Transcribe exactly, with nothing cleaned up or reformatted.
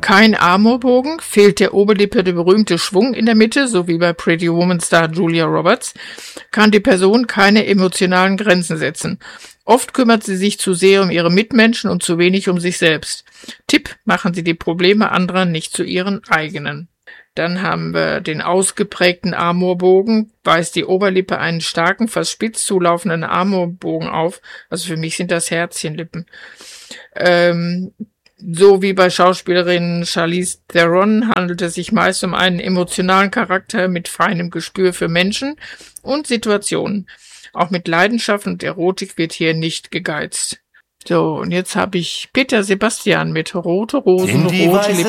Kein Amorbogen, fehlt der Oberlippe der berühmte Schwung in der Mitte, so wie bei Pretty Woman Star Julia Roberts, kann die Person keine emotionalen Grenzen setzen. Oft kümmert sie sich zu sehr um ihre Mitmenschen und zu wenig um sich selbst. Tipp, machen Sie die Probleme anderer nicht zu Ihren eigenen. Dann haben wir den ausgeprägten Amorbogen, weist die Oberlippe einen starken, fast spitz zulaufenden Amorbogen auf. Also für mich sind das Herzchenlippen. Ähm, so wie bei Schauspielerin Charlize Theron handelt es sich meist um einen emotionalen Charakter mit feinem Gespür für Menschen und Situationen. Auch mit Leidenschaft und Erotik wird hier nicht gegeizt. So, und jetzt habe ich Peter Sebastian mit Rote Rosen, rote Lippen.